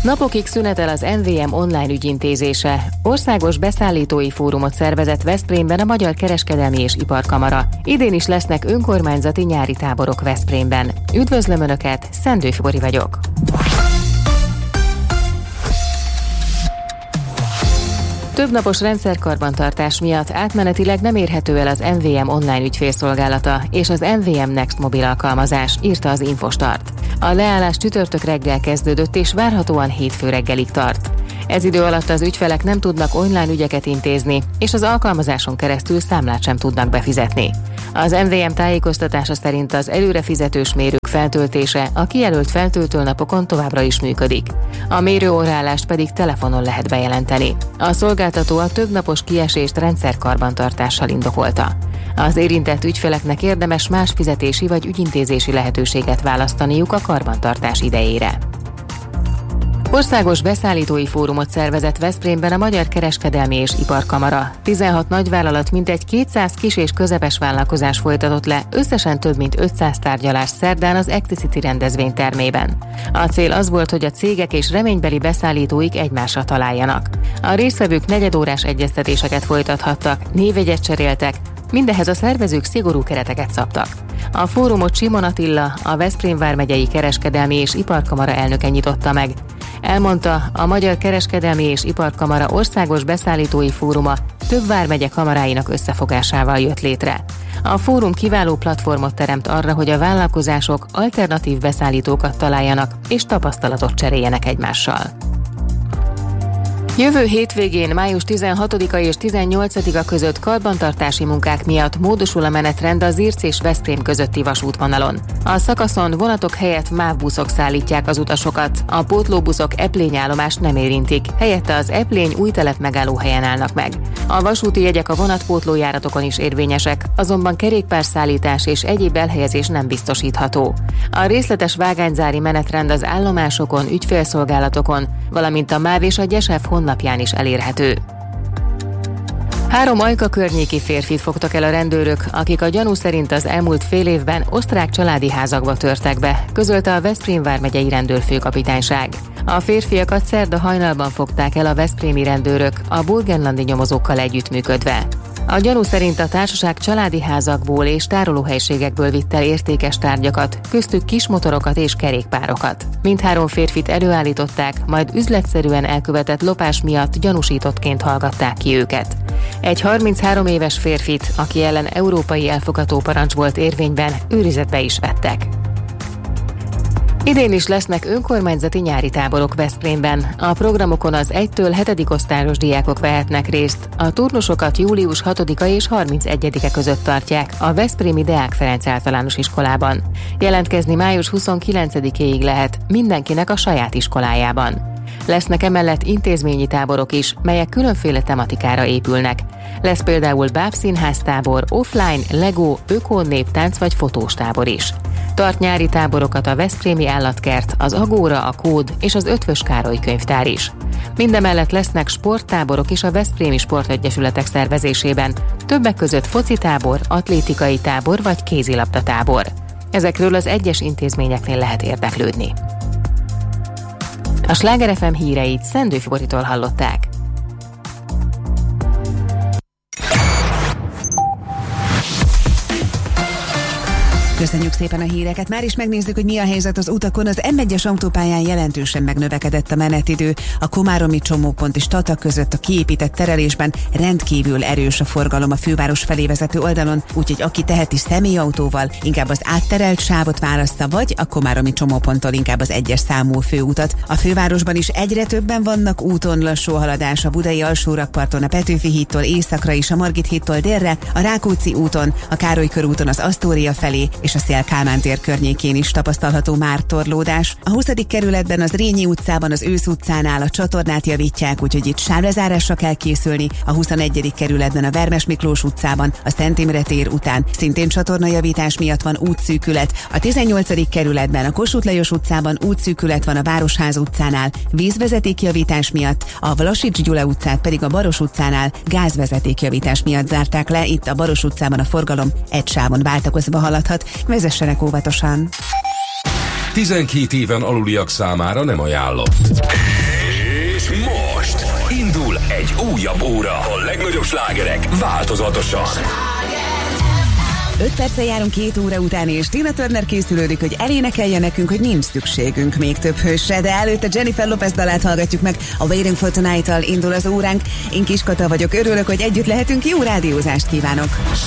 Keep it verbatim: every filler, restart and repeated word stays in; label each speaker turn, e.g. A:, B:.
A: Napokig szünetel az en vé em online ügyintézése. Országos beszállítói fórumot szervezett Veszprémben a Magyar Kereskedelmi és Iparkamara. Idén is lesznek önkormányzati nyári táborok Veszprémben. Üdvözlöm Önöket, Szendő Fibori vagyok. Többnapos rendszerkarbantartás miatt átmenetileg nem érhető el az em vé em online ügyfélszolgálata és az em vé em Next mobil alkalmazás, írta az Infostart. A leállás csütörtök reggel kezdődött és várhatóan hétfő reggelig tart. Ez idő alatt az ügyfelek nem tudnak online ügyeket intézni, és az alkalmazáson keresztül számlát sem tudnak befizetni. Az em vé em tájékoztatása szerint az előre fizetős mérők feltöltése a kijelölt feltöltőnapokon továbbra is működik. A mérőórálást pedig telefonon lehet bejelenteni. A szolgáltató a többnapos kiesést rendszerkarbantartással indokolta. Az érintett ügyfeleknek érdemes más fizetési vagy ügyintézési lehetőséget választaniuk a karbantartás idejére. Országos beszállítói fórumot szervezett Veszprémben a Magyar Kereskedelmi és Iparkamara. tizenhat nagyvállalat mintegy kétszáz kis- és közepes vállalkozás folytatott le összesen több mint ötszáz tárgyalás szerdán az Acticity rendezvénytermében. A cél az volt, hogy a cégek és reménybeli beszállítóik egymásra találjanak. A résztvevők negyedórás egyeztetéseket folytathattak, névjegyet cseréltek, mindehhez a szervezők szigorú kereteket szabtak. A fórumot Simon Attila, a Veszprém vármegyei Kereskedelmi és Iparkamara elnöke nyitotta meg. Elmondta, a Magyar Kereskedelmi és Iparkamara országos beszállítói fóruma több vármegye kamaráinak összefogásával jött létre. A fórum kiváló platformot teremt arra, hogy a vállalkozások alternatív beszállítókat találjanak és tapasztalatot cseréljenek egymással. Jövő hétvégén, május tizenhatodika és tizennyolcadika között karbantartási munkák miatt módosul a menetrend a Zirc és Veszprém közötti vasútvonalon. A szakaszon vonatok helyett MÁV buszok szállítják az utasokat, a pótlóbuszok Eplény állomást nem érintik, helyette az Eplény Újtelep megállóhelyen állnak meg. A vasúti jegyek a vonatpótlójáratokon is érvényesek, azonban kerékpárszállítás és egyéb elhelyezés nem biztosítható. A részletes vágányzári menetrend az állomásokon, ügyfélszolgálatokon, valamint a MÁV és a Gyesef honlapján is elérhető. Három Ajka környéki férfit fogtak el a rendőrök, akik a gyanú szerint az elmúlt fél évben osztrák családi házakba törtek be, közölte a Veszprém vármegyei rendőrfőkapitányság. A férfiakat szerda hajnalban fogták el a veszprémi rendőrök, a burgenlandi nyomozókkal együttműködve. A gyanú szerint a társaság családi házakból és tárolóhelyiségekből vitt el értékes tárgyakat, köztük kismotorokat és kerékpárokat. Mindhárom férfit előállították, majd üzletszerűen elkövetett lopás miatt gyanúsítottként hallgatták ki őket. Egy harminchárom éves férfit, aki ellen európai elfogató parancs volt érvényben, őrizetbe is vettek. Idén is lesznek önkormányzati nyári táborok Veszprémben. A programokon az egytől hetedik osztályos diákok vehetnek részt. A turnusokat július hatodika és harmincegyedike között tartják a Veszprémi Deák Ferenc általános iskolában. Jelentkezni május huszonkilencedikéig lehet, mindenkinek a saját iskolájában. Lesznek emellett intézményi táborok is, melyek különféle tematikára épülnek. Lesz például bábszínház tábor, offline, Lego, öko-nép, tánc vagy fotós tábor is. Tart nyári táborokat a Veszprémi Állatkert, az Agóra, a Kód és az Ötvös Károly könyvtár is. Mindemellett lesznek sporttáborok is a Veszprémi Sportegyesületek szervezésében, többek között focitábor, atlétikai tábor vagy kézilabdatábor. Ezekről az egyes intézményeknél lehet érdeklődni. A Sláger ef em híreit Szendő Fiboritól hallották.
B: Köszönjük szépen a híreket. Már is megnézzük, hogy mi a helyzet az utakon. Az em egyes autópályán jelentősen megnövekedett a menetidő. A komáromi csomópont és Tata között a kiépített terelésben rendkívül erős a forgalom a főváros felé vezető oldalon, úgyhogy aki teheti személyautóval, inkább az átterelt sávot választa, vagy a komáromi csomóponttól inkább az egyes számú főutat. A fővárosban is egyre többen vannak úton, lassú haladás a Budai Alsórakparton, a Petőfi hídtól északra és a Margit hídtól délre, a Rákóczi úton, a Károly körúton az Asztória felé és a Széll-Kálmán tér környékén is tapasztalható már torlódás. A huszadik kerületben az Rényi utcában, az Ősz utcánál a csatornát javítják, úgyhogy itt sávlezárásra kell készülni. A huszonegyedik kerületben a Vermes Miklós utcában, a Szent Imre tér után szintén csatornajavítás miatt van útszűkület. A tizennyolcadik kerületben a Kossuth Lajos utcában útszűkület van a Városház utcánál vízvezetékjavítás miatt, a Vlasics Gyula utcát pedig a Baros utcánál gázvezetékjavítás miatt zárták le. Itt a Baros utcában a forgalom egy sávon váltakozva haladhat. Vezessenek óvatosan!
C: tizenkét éven aluliak számára nem ajánlott.
D: És most indul egy újabb óra. A legnagyobb slágerek változatosan.
B: öt perccel járunk két óra után, és Tina Turner készülődik, hogy elénekelje nekünk, hogy nincs szükségünk még több hősre, de előtte Jennifer Lopez dalát hallgatjuk meg. A Waiting for Tonight-tal indul az óránk. Én Kis Kata vagyok, örülök, hogy együtt lehetünk, jó rádiózást kívánok!